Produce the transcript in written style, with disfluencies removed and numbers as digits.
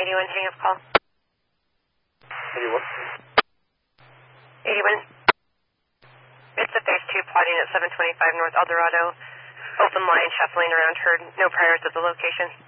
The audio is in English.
81, hang up call. 81. 81. It's a phase 2 plotting at 725 North Eldorado. Open line, shuffling around, heard no priors at the location.